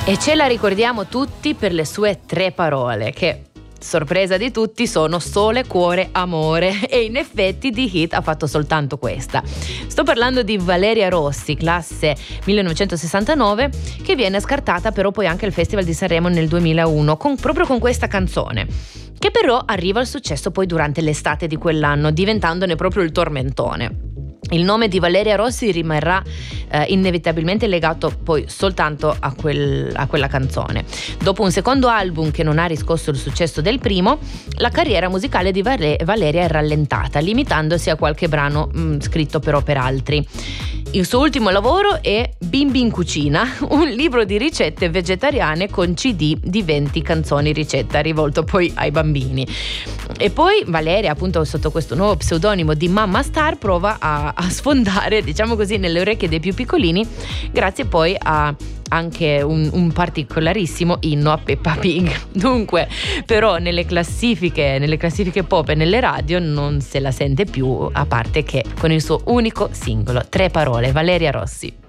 E ce la ricordiamo tutti per le sue 3 parole che, sorpresa di tutti, sono sole, cuore, amore, e in effetti di hit ha fatto soltanto questa. Sto parlando di Valeria Rossi, classe 1969, che viene scartata però poi anche al Festival di Sanremo nel 2001 proprio con questa canzone, che però arriva al successo poi durante l'estate di quell'anno, diventandone proprio il tormentone. Il nome di Valeria Rossi rimarrà inevitabilmente legato poi soltanto a quella canzone. Dopo un secondo album che non ha riscosso il successo del primo, la carriera musicale di Valeria è rallentata, limitandosi a qualche brano scritto però per altri. Il suo ultimo lavoro è Bimbi in cucina, un libro di ricette vegetariane con CD di 20 canzoni ricetta, rivolto poi ai bambini. E poi Valeria, appunto sotto questo nuovo pseudonimo di Mamma Star, prova a sfondare, diciamo così, nelle orecchie dei più piccolini, grazie poi a anche un particolarissimo inno a Peppa Pig. Dunque, però nelle classifiche pop e nelle radio non se la sente più, a parte che con il suo unico singolo, 3 parole, Valeria Rossi.